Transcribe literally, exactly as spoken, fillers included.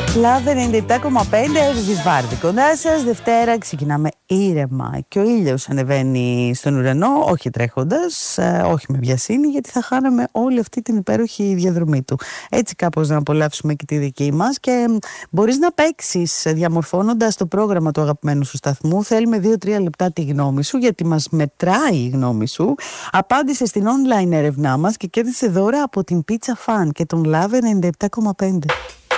Λαβ ενενήντα επτά κόμμα πέντε, Εύης Βάρδη κοντά σας. Δευτέρα ξεκινάμε ήρεμα και ο ήλιος ανεβαίνει στον ουρανό, όχι τρέχοντας, όχι με βιασύνη, γιατί θα χάναμε όλη αυτή την υπέροχη διαδρομή του. Έτσι κάπως να απολαύσουμε και τη δική μας και μπορείς να παίξεις διαμορφώνοντας το πρόγραμμα του αγαπημένου σου σταθμού. Θέλουμε δύο τρία λεπτά τη γνώμη σου, γιατί μας μετράει η γνώμη σου. Απάντησε στην online έρευνά μας και κέρδισε δώρα από την Pizza Fan και τον Λαβ ενενήντα επτά κόμμα πέντε.